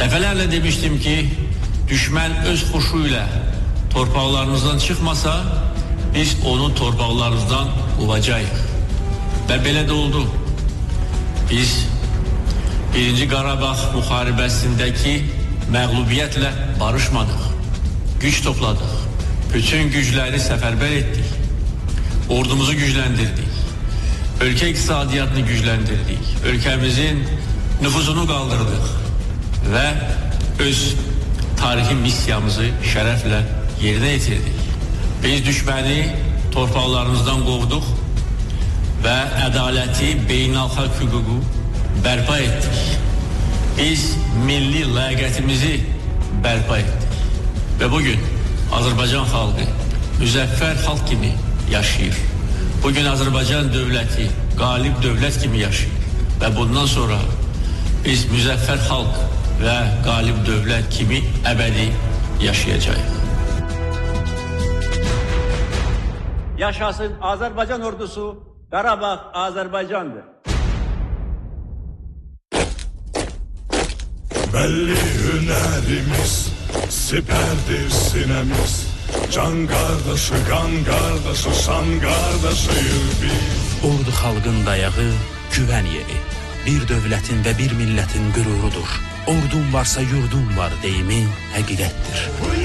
Defalarla demiştim ki düşman öz xoşuyla torpaqlarımızdan çıxmasa biz onu torpaqlarımızdan qovacağıq. Və belə də oldu. Biz 1. Qarabağ müharibəsindəki məğlubiyyətlə barışmadıq. Güc topladıq. Bütün gücləri səfərbər etdik. Ordumuzu gücləndirdik. Ölkə iqtisadiyyatını gücləndirdik. Ölkəmizin nüfuzunu qaldırdıq. Və öz tarixi missiyamızı şərəflə yerinə yetirdik. Biz düşməni torpaqlarımızdan qovduq və ədaləti, beynəlxalq hüququ bərpa etdik. Biz milli ləyaqətimizi bərpa etdik. Və bugün Azərbaycan xalqı müzəffər xalq kimi yaşayır. Bugün Azərbaycan dövləti qalib dövlət kimi yaşayır. Və bundan sonra biz müzəffər xalq və qalib dövlət kimi əbədi yaşayacağıq. Yaşasın Azərbaycan ordusu, Qarabağ Azərbaycandır. Belli hünerimiz, siperdir sinemiz. Can kardeşi, kan kardeşi, şan kardeşiyik biz. Ordu xalqın dayağı, güvən yeri. Bir dövlətin və bir millətin qürurudur. Ordun varsa yurdun var deyimi həqiqətdir.